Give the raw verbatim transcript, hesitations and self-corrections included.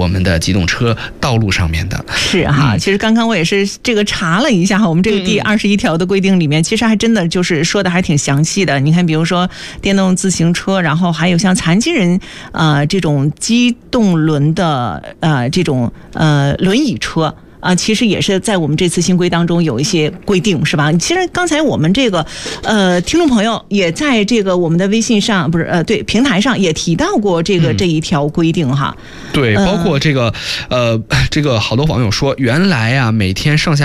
我们的机动车道路上面的。 是哈，嗯、其实刚刚我也是这个查了一下哈，我们这个第二十一条的规定里面，嗯、其实还真的就是说的还挺详细的。你看，比如说电动自行车，然后还有像残疾人呃这种机动轮的呃这种呃轮椅车。啊，其实也是在我们这次新规当中有一些规定，是吧？其实刚才我们这个呃听众朋友也在这个我们的微信上，不是呃对平台上也提到过这个、嗯、这一条规定哈。 对，包括这个呃这个好多网友说，原来啊每天上下